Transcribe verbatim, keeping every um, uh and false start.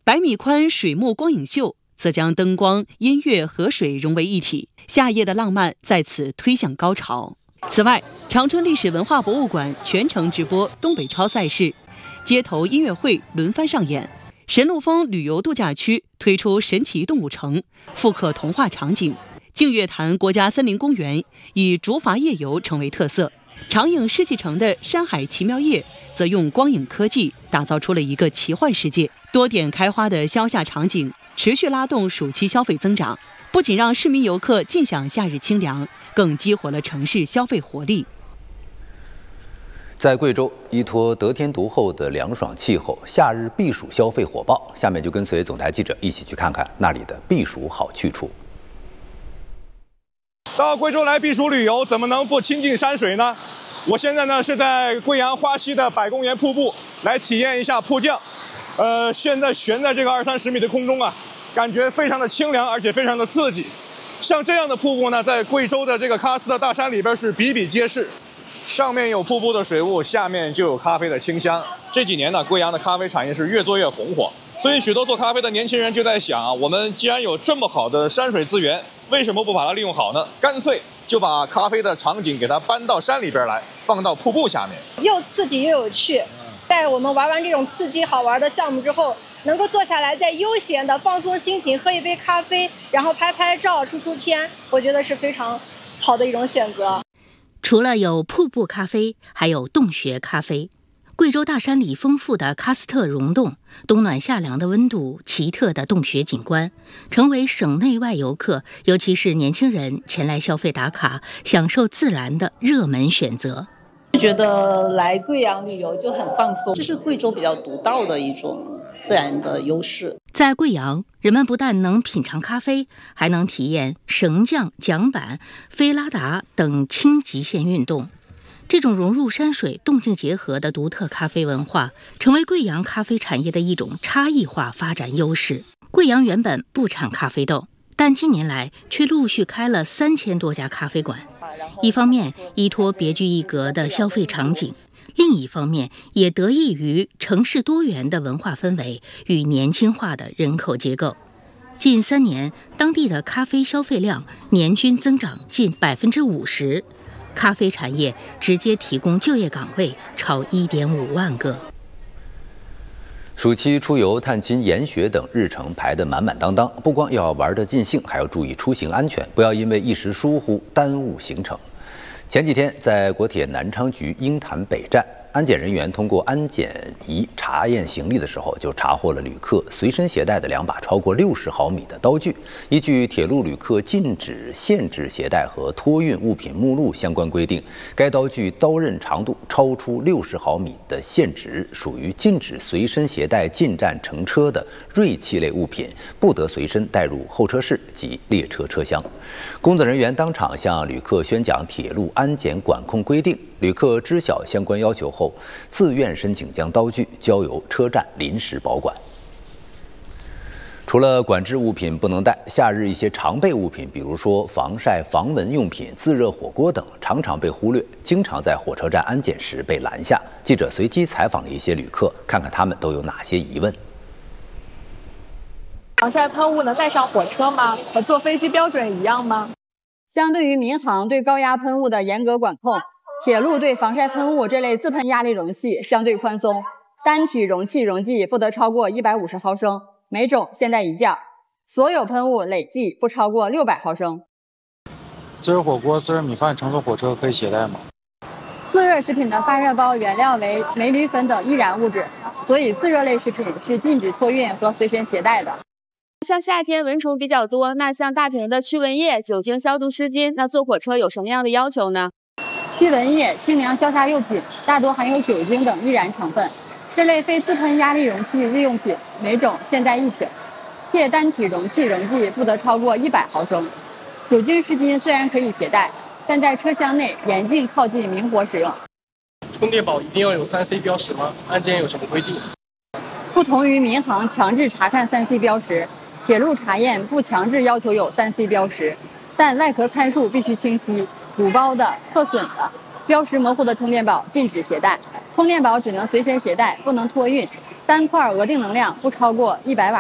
百米宽水幕光影秀则将灯光、音乐和水融为一体，夏夜的浪漫在此推向高潮。此外，长春历史文化博物馆全程直播东北超赛事，街头音乐会轮番上演。神鹿峰旅游度假区推出神奇动物城，复刻童话场景。净月潭国家森林公园以竹筏夜游成为特色。长影世纪城的山海奇妙夜则用光影科技打造出了一个奇幻世界，多点开花的消夏场景持续拉动暑期消费增长，不仅让市民游客尽享夏日清凉，更激活了城市消费活力。 在贵州，依托得天独厚的凉爽气候，夏日避暑消费火爆。下面就跟随总台记者一起去看看那里的避暑好去处。 到贵州来避暑旅游，怎么能不亲近山水呢？我现在呢是在贵阳花溪的百公园瀑布，来体验一下瀑降。呃，现在悬在这个二三十米的空中啊，感觉非常的清凉，而且非常的刺激。像这样的瀑布呢，在贵州的这个喀斯特大山里边是比比皆是。上面有瀑布的水雾，下面就有咖啡的清香。这几年呢，贵阳的咖啡产业是越做越红火，所以许多做咖啡的年轻人就在想啊，我们既然有这么好的山水资源，为什么不把它利用好呢？干脆就把咖啡的场景给它搬到山里边来，放到瀑布下面， 又刺激又有趣。带我们玩完这种刺激好玩的项目之后，能够坐下来再悠闲的放松心情，喝一杯咖啡，然后拍拍照、出出片，我觉得是非常好的一种选择。 除了有瀑布咖啡，还有洞穴咖啡。贵州大山里丰富的喀斯特溶洞，冬暖夏凉的温度，奇特的洞穴景观，成为省内外游客，尤其是年轻人前来消费打卡、享受自然的热门选择。 觉得来贵阳旅游就很放松，这是贵州比较独到的一种自然的优势。 在贵阳，人们不但能品尝咖啡，还能体验绳降、桨板、飞拉达等轻极限运动。这种融入山水、动静结合的独特咖啡文化，成为贵阳咖啡产业的一种差异化发展优势。贵阳原本不产咖啡豆，但近年来却陆续开了三千多家咖啡馆。一方面依托别具一格的消费场景，另一方面也得益于城市多元的文化氛围与年轻化的人口结构。近三年，当地的咖啡消费量年均增长近百分之五十，咖啡产业直接提供就业岗位超一点五万个。 暑期出游、探亲、研学等日程排得满满当当，不光要玩得尽兴，还要注意出行安全，不要因为一时疏忽耽误行程。前几天，在国铁南昌局鹰潭北站，安检人员通过安检仪查验行李的时候，就查获了旅客随身携带的两把超过六十毫米的刀具。依据《铁路旅客禁止、限制携带和托运物品目录》相关规定，该刀具刀刃长度超出六十毫米的限值，属于禁止随身携带进站乘车的锐器类物品，不得随身带入候车室及列车车厢。工作人员当场向旅客宣讲铁路安检管控规定，旅客知晓相关要求后，自愿申请将刀具交由车站临时保管。除了管制物品不能带，夏日一些常备物品，比如说防晒、防蚊用品、自热火锅等，常常被忽略，经常在火车站安检时被拦下。记者随机采访了一些旅客，看看他们都有哪些疑问。 防晒喷雾能带上火车吗？和坐飞机标准一样吗？ 相对于民航对高压喷雾的严格管控，铁路对防晒喷雾这类自喷压力容器相对宽松，单体容器容积不得超过一百五十毫升，每种限带一件，所有喷雾累计不超过六百毫升。 自热火锅、自热米饭乘坐火车可以携带吗？ 自热食品的发热包原料为镁铝粉等易燃物质，所以自热类食品是禁止托运和随身携带的。 像夏天蚊虫比较多，那像大瓶的驱蚊液、酒精消毒湿巾，那坐火车有什么样的要求呢？ 驱蚊液、清凉消杀用品大多含有酒精等易燃成分，这类非自喷压力容器日用品每种限带一瓶，且单体容器容积不得超过一百毫升。酒精湿巾虽然可以携带，但在车厢内严禁靠近明火使用。 充电宝一定要有 三 C 标识吗？安检有什么规定？ 不同于民航强制查看 三 C 标识，铁路查验不强制要求有 三 C 标识，但外壳参数必须清晰，鼓包的、破损的、标识模糊的充电宝禁止携带，充电宝只能随身携带，不能托运，单块额定能量不超过一百瓦。